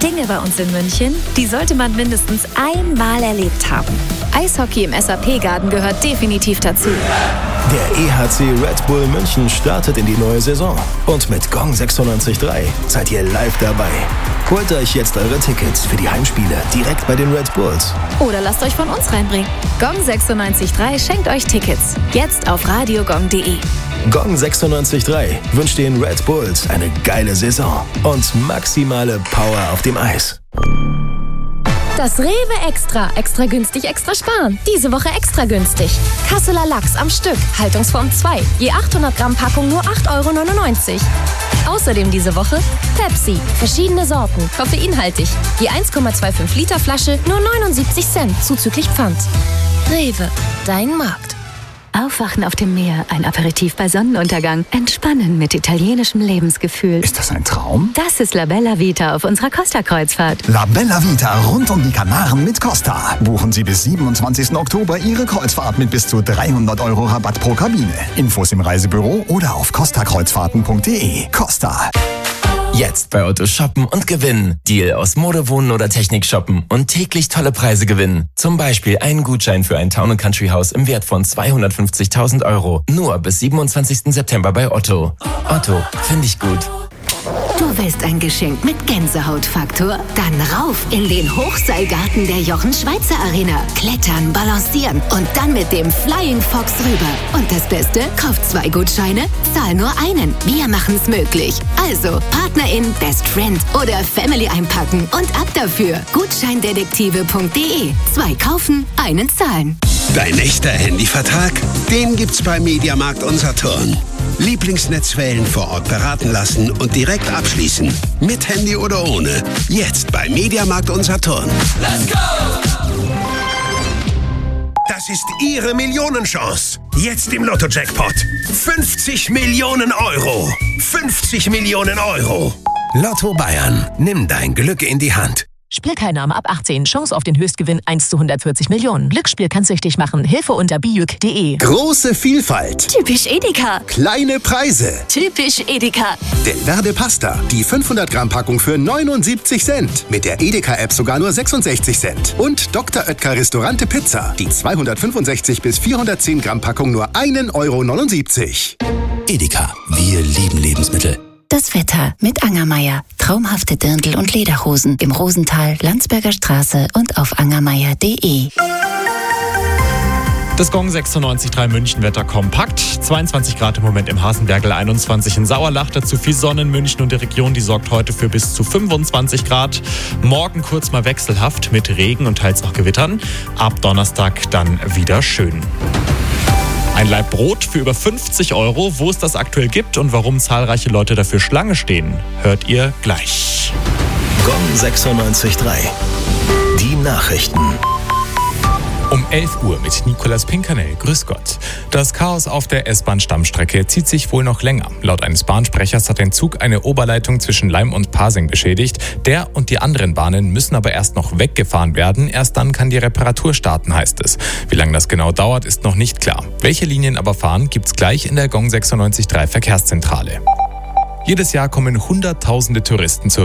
Dinge bei uns in München, die sollte man mindestens einmal erlebt haben. Eishockey im SAP-Garten gehört definitiv dazu. Der EHC Red Bull München startet in die neue Saison. Und mit Gong 96.3 seid ihr live dabei. Holt euch jetzt eure Tickets für die Heimspiele direkt bei den Red Bulls. Oder lasst euch von uns reinbringen. Gong 96.3 schenkt euch Tickets. Jetzt auf radiogong.de. Gong 96.3 wünscht den Red Bulls eine geile Saison und maximale Power auf dem Eis. Das Rewe Extra. Extra günstig, extra sparen. Diese Woche extra günstig. Kasseler Lachs am Stück. Haltungsform 2. Je 800 Gramm Packung nur 8,99 €. Außerdem diese Woche Pepsi. Verschiedene Sorten. Koffeinhaltig. Je 1,25 Liter Flasche nur 79 Cent. Zuzüglich Pfand. Rewe. Dein Markt. Aufwachen auf dem Meer, ein Aperitif bei Sonnenuntergang, entspannen mit italienischem Lebensgefühl. Ist das ein Traum? Das ist La Bella Vita auf unserer Costa-Kreuzfahrt. La Bella Vita rund um die Kanaren mit Costa. Buchen Sie bis 27. Oktober Ihre Kreuzfahrt mit bis zu 300 € Rabatt pro Kabine. Infos im Reisebüro oder auf costakreuzfahrten.de. Costa. Jetzt bei Otto shoppen und gewinnen. Deal aus Mode, Wohnen oder Technik shoppen und täglich tolle Preise gewinnen. Zum Beispiel einen Gutschein für ein Town & Country Haus im Wert von 250.000 €. Nur bis 27. September bei Otto. Otto, finde ich gut. Du willst ein Geschenk mit Gänsehautfaktor? Dann rauf in den Hochseilgarten der Jochen-Schweizer Arena. Klettern, balancieren und dann mit dem Flying Fox rüber. Und das Beste? Kauf 2 Gutscheine, zahl nur einen. Wir machen's möglich. Also, Partnerin, Best Friend oder Family einpacken und ab dafür. Gutscheindetektive.de. 2 kaufen, einen zahlen. Dein echter Handyvertrag? Den gibt's bei Mediamarkt und Saturn. Lieblingsnetzwellen vor Ort beraten lassen und direkt abschließen. Mit Handy oder ohne. Jetzt bei Mediamarkt und Saturn. Let's go! Das ist Ihre Millionenchance. Jetzt im Lotto-Jackpot. 50 Millionen €. 50 Millionen €. Lotto Bayern. Nimm dein Glück in die Hand. Spielteilnahme ab 18. Chance auf den Höchstgewinn 1 zu 140 Millionen. Glücksspiel kann süchtig machen. Hilfe unter bijuk.de. Große Vielfalt. Typisch Edeka. Kleine Preise. Typisch Edeka. Del Verde Pasta. Die 500 Gramm Packung für 79 Cent. Mit der Edeka-App sogar nur 66 Cent. Und Dr. Oetker Restaurante Pizza. Die 265 bis 410 Gramm Packung nur 1,79 €. Edeka. Wir lieben Lebensmittel. Das Wetter mit Angermeier. Traumhafte Dirndl und Lederhosen im Rosental, Landsberger Straße und auf angermeier.de. Das Gong 96.3 München Wetter kompakt. 22 Grad im Moment im Hasenbergl, 21 in Sauerlach. Dazu viel Sonne in München und der Region. Die sorgt heute für bis zu 25 Grad. Morgen kurz mal wechselhaft mit Regen und teils auch Gewittern. Ab Donnerstag dann wieder schön. Ein Laib Brot für über 50 €. Wo es das aktuell gibt und warum zahlreiche Leute dafür Schlange stehen, hört ihr gleich. Gong 96.3. Die Nachrichten. Um 11 Uhr mit Nicolas Pinkernell. Grüß Gott. Das Chaos auf der S-Bahn-Stammstrecke zieht sich wohl noch länger. Laut eines Bahnsprechers hat ein Zug eine Oberleitung zwischen Laim und Pasing beschädigt. Der und die anderen Bahnen müssen aber erst noch weggefahren werden. Erst dann kann die Reparatur starten, heißt es. Wie lange das genau dauert, ist noch nicht klar. Welche Linien aber fahren, gibt's gleich in der Gong 96.3 Verkehrszentrale. Jedes Jahr kommen Hunderttausende Touristen zur